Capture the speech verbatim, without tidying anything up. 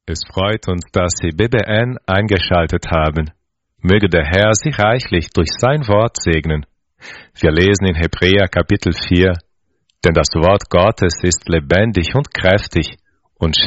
Es freut uns, dass Sie B B N eingeschaltet haben. Möge der Herr Sie reichlich durch sein Wort segnen. Wir lesen in Hebräer Kapitel vier, denn das Wort Gottes ist lebendig und kräftig und